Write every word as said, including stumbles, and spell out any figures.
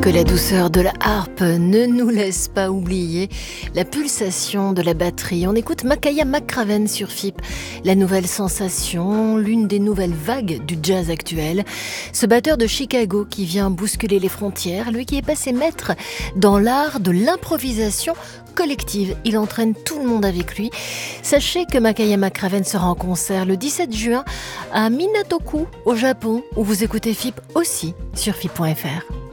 Que la douceur de la harpe ne nous laisse pas oublier la pulsation de la batterie. On écoute Makaya McCraven sur F I P, la nouvelle sensation, l'une des nouvelles vagues du jazz actuel. Ce batteur de Chicago qui vient bousculer les frontières, lui qui est passé maître dans l'art de l'improvisation collective. Il entraîne tout le monde avec lui. Sachez que Makaya McCraven sera en concert le dix-sept juin à Minatoku, au Japon, où vous écoutez F I P aussi sur F I P point F R.